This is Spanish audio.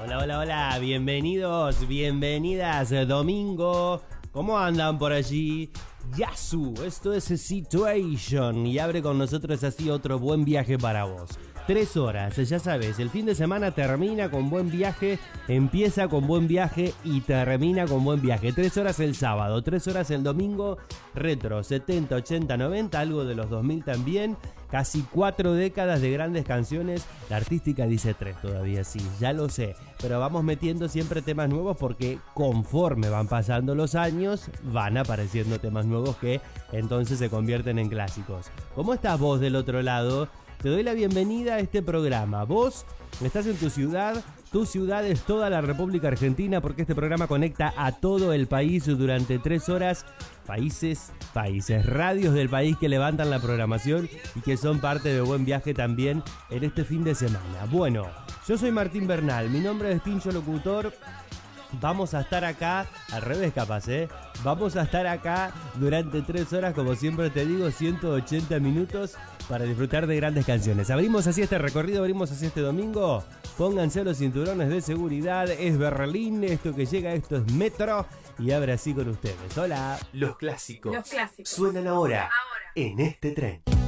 Hola, hola, hola, bienvenidos, bienvenidas, domingo, ¿cómo andan por allí? Yasu, esto es Situation y abre con nosotros así otro buen viaje para vos. 3 horas, ya sabes, el fin de semana termina con buen viaje, empieza con buen viaje y termina con buen viaje. 3 horas el sábado, 3 horas el domingo, retro, 70, 80, 90, algo de los 2000 también. Casi 4 décadas de grandes canciones. La artística dice 3 todavía, sí, ya lo sé. Pero vamos metiendo siempre temas nuevos porque conforme van pasando los años, van apareciendo temas nuevos que entonces se convierten en clásicos. ¿Cómo estás vos del otro lado? Te doy la bienvenida a este programa. Vos estás en tu ciudad es toda la República Argentina porque este programa conecta a todo el país durante 3 horas. Países, radios del país que levantan la programación y que son parte de Buen Viaje también en este fin de semana. Bueno, yo soy Martín Bernal, mi nombre es Tincho Locutor. Vamos a estar acá, al revés capaz, vamos a estar acá durante 3 horas, como siempre te digo, 180 minutos para disfrutar de grandes canciones. Abrimos así este recorrido, abrimos así este domingo. Pónganse los cinturones de seguridad, es Berlín, esto que llega, esto es Metro y abre así con ustedes. Hola. Los clásicos suenan ahora en este tren.